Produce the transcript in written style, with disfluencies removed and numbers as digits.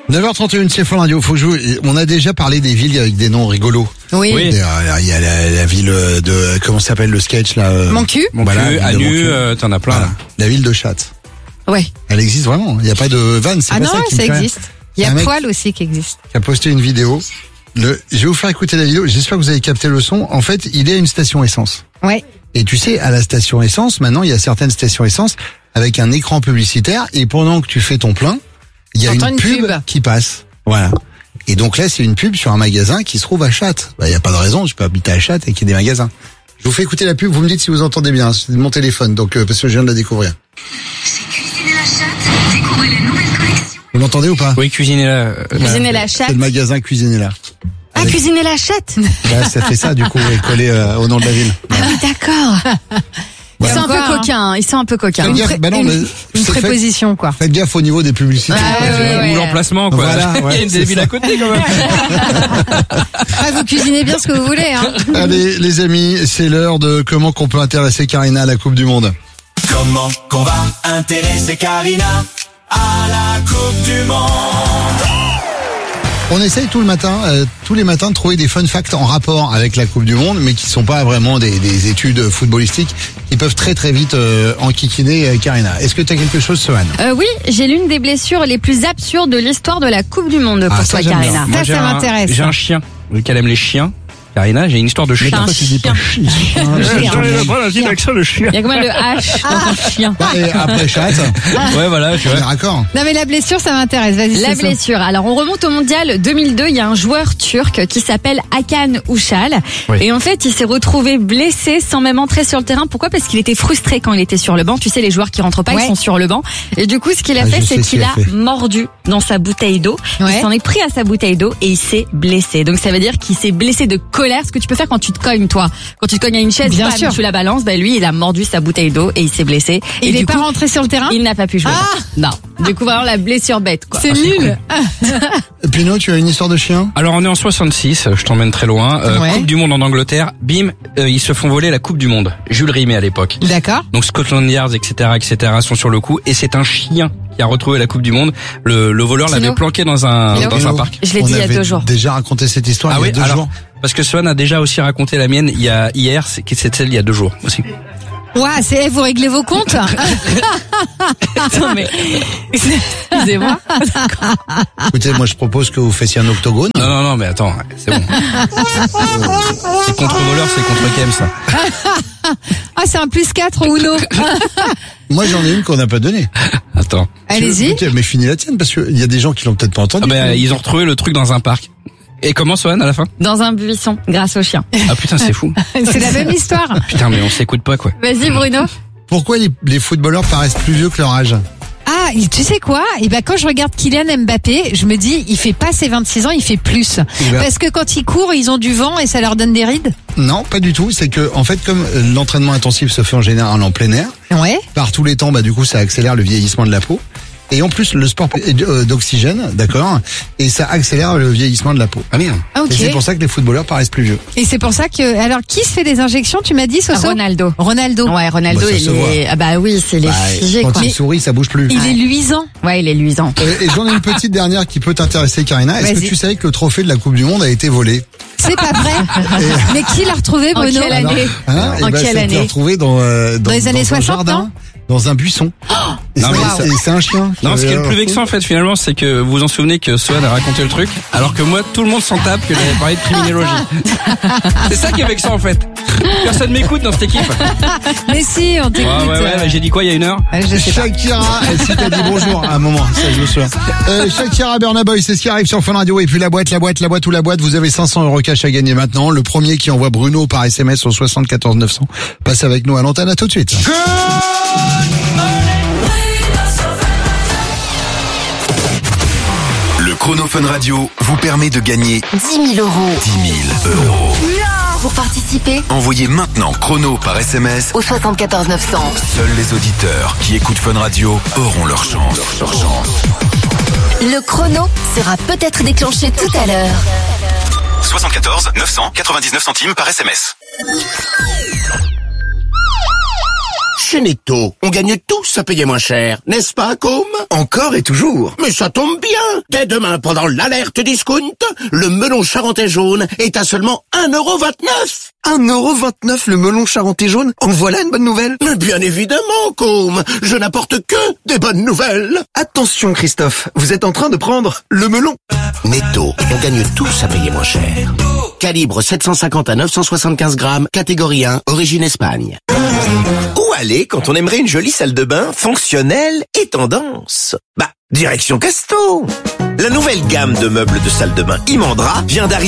9h31, c'est Fun Radio. Faut jouer. On a déjà parlé des villes avec des noms rigolos. Oui. Il y a la ville de, comment s'appelle le sketch là? Mon cul. Voilà, Anu, t'en as plein. Voilà. Là. La ville de Châtes. Ouais. Elle existe vraiment. Il n'y a pas de vanne. C'est Ah pas non, ça qui me ça fait rire. existe. Il y a Un mec Poil aussi qui existe. qui a posté une vidéo. Je vais vous faire écouter la vidéo. J'espère que vous avez capté le son. En fait, il est à une station essence. Ouais. Et tu sais, à la station essence, maintenant, il y a certaines stations essence avec un écran publicitaire. Et pendant que tu fais ton plein, il y a T'entends une une pub pub. qui passe. Voilà. Et donc là, c'est une pub sur un magasin qui se trouve à Châtes. Il n'y a pas de raison, je peux habiter à Châtes et qu'il y ait des magasins. Je vous fais écouter la pub, vous me dites si vous entendez bien. C'est de mon téléphone, donc parce que je viens de la découvrir. Chez Cuisiner la Chatte, découvrez les nouvelles collections. Vous l'entendez ou pas? Oui, cuisiner là. Cuisiner la C'est chatte. le magasin Cuisiner là. Ah, cuisiner la chatte. Là, ça fait ça, du coup, collé au nom de la ville. Ah oui, d'accord. Ils Voilà. sont un peu coquins. Ils sont un peu coquins. Faites gaffe, bah non, mais Une faites- préposition, quoi. Faites gaffe au niveau des publicités. Ouais. Ou l'emplacement, quoi. Voilà, ouais, Il y a une c'est ville ça. à côté, quand même. Ah, vous cuisinez bien ce que vous voulez, hein. Allez, les amis, c'est l'heure de comment qu'on peut intéresser Karina à la Coupe du Monde. Comment qu'on va intéresser Karina à la Coupe du Monde? On essaye tous les matins de trouver des fun facts en rapport avec la Coupe du Monde, mais qui sont pas vraiment des études footballistiques, qui peuvent très très vite enquiquiner Karina. Est-ce que tu as quelque chose, Sohan? Oui, j'ai l'une des blessures les plus absurdes de l'histoire de la Coupe du Monde pour Ah, ça, toi, j'aime Karina. bien. Ça, j'ai ça m'intéresse. J'ai un chien. Vu qu'elle aime les chiens. Karina, j'ai une histoire de chien. Pourquoi tu dis pas chien? le chien. Il y a quand même le H dans ton chien. Et après Châtes, Ouais, voilà, tu on est vois. raccord. Non, mais la blessure, ça m'intéresse. Vas-y, La Soso. blessure. Alors, on remonte au mondial 2002. Il y a un joueur turc qui s'appelle Hakan Uşal. Oui. Et en fait, il s'est retrouvé blessé sans même entrer sur le terrain. Pourquoi? Parce qu'il était frustré quand il était sur le banc. Tu sais, les joueurs qui rentrent pas, Ouais. ils sont sur le banc. Et du coup, ce qu'il a Ah, fait, je c'est sais ce qu'il qu'il a a fait. mordu dans sa bouteille d'eau. Ouais. Il s'en est pris à sa bouteille d'eau et il s'est blessé. Donc, ça veut dire qu'il s'est blessé de colère. Ce que tu peux faire quand tu te cognes, toi. Quand tu te cognes à une chaise, Bien bam, sûr. tu la balances. Ben, lui, il a mordu sa bouteille d'eau et il s'est blessé. Il du est pas coup, rentré sur le terrain? il n'a pas pu jouer. Ah Non. Du coup, vraiment la blessure bête, quoi. C'est nul. Pino, tu as une histoire de chien? Alors, on est en 66, je t'emmène très loin. Ouais. Coupe du Monde en Angleterre. Bim, ils se font voler la Coupe du Monde. Jules Rimet à l'époque. D'accord. Donc Scotland Yard, etc., sont sur le coup. Et c'est un chien qui a retrouvé la Coupe du Monde. Le voleur Tino. l'avait planqué dans un Pino, parc. Je l'ai on dit il y a avait 2 jours. déjà raconté cette histoire Ah il y oui, a 2 alors, jours. parce que Swan a déjà aussi raconté la mienne hier, c'est celle il y a 2 jours aussi. Ouais, vous réglez vos comptes? Attends, mais excusez-moi. Écoutez, moi je propose que vous fassiez un octogone. Non, mais attends, c'est bon. C'est contre voleur, c'est contre Kem, ça. Ah, c'est un +4 ou Uno. Moi j'en ai une qu'on n'a pas donnée. Attends. Allez-y. Mais finis la tienne parce qu'il y a des gens qui l'ont peut-être pas entendu. Ah ben, ils ont retrouvé le truc dans un parc. Et comment, Swan, à la fin? Dans un buisson, grâce au chien. Ah putain, c'est fou. C'est la même histoire. Putain, mais on s'écoute pas, quoi. Vas-y, Bruno. Pourquoi les footballeurs paraissent plus vieux que leur âge? Ah, tu sais quoi? Et ben, quand je regarde Kylian Mbappé, je me dis, il fait pas ses 26 ans, il fait plus. Oula. Parce que quand ils courent, ils ont du vent et ça leur donne des rides. Non, pas du tout. C'est que en fait, comme l'entraînement intensif se fait en général en plein air, Ouais. par tous les temps, du coup, ça accélère le vieillissement de la peau. Et en plus, le sport est d'oxygène, d'accord, et ça accélère le vieillissement de la peau. Ah merde. Ah, ok. Et c'est pour ça que les footballeurs paraissent plus vieux. Et c'est pour ça que, alors, qui se fait des injections, tu m'as dit, Soso? Ronaldo. Ronaldo. Ouais, Ronaldo, Bah, ça il se voit. est... Ah bah oui, c'est les figés, quand quoi. il sourit, ça bouge plus. Il est luisant. Ouais, il est luisant. Et j'en ai une petite dernière qui peut t'intéresser, Karina. Est-ce que Vas-y. tu savais que le trophée de la Coupe du Monde a été volé? C'est pas vrai. Mais qui l'a retrouvé, En Bruno? quelle année? Hein? En Et quelle ça a été année? retrouvé dans les années un 60, jardin, non dans un buisson. Et Non, c'est- mais c'est un chien. Non, ce qui est le plus vexant en fait finalement, c'est que vous vous en souvenez que Swan a raconté le truc, alors que moi tout le monde s'en tape que j'avais parlé de criminologie. C'est ça qui est vexant en fait. Personne m'écoute dans cette équipe. Mais si, on t'écoute. Ouais, j'ai dit quoi il y a 1 heure? Je sais pas. Shakira, elle s'est dit bonjour à un moment, ça je me souviens. Shakira, Burna Boy, c'est ce qui arrive sur Fun Radio. Et puis la boîte ou la boîte, vous avez 500 € cash à gagner maintenant. Le premier qui envoie Bruno par SMS au 74 900 passe avec nous à l'antenne. À tout de suite. Le Chrono Fun Radio vous permet de gagner 10 000 euros. 10 000 euros. Pour participer Envoyez maintenant Chrono par SMS. au 74 900. Seuls les auditeurs qui écoutent Fun Radio auront leur chance. Le chrono sera peut-être déclenché tout à l'heure. 74 999 centimes par SMS. Chez Netto, on gagne tous à payer moins cher, n'est-ce pas, Côme? Encore et toujours. Mais ça tombe bien. Dès demain, pendant l'alerte discount, le melon charentais jaune est à seulement 1,29 €. 1,29 € le melon charentais jaune? En voilà une bonne nouvelle. Mais bien évidemment, Côme. Je n'apporte que des bonnes nouvelles. Attention, Christophe, vous êtes en train de prendre le melon. Netto, on gagne tous à payer moins cher. Calibre 750 à 975 grammes, catégorie 1, origine Espagne. Où aller quand on aimerait une jolie salle de bain fonctionnelle et tendance? Direction Casto. La nouvelle gamme de meubles de salle de bain Imandra vient d'arriver.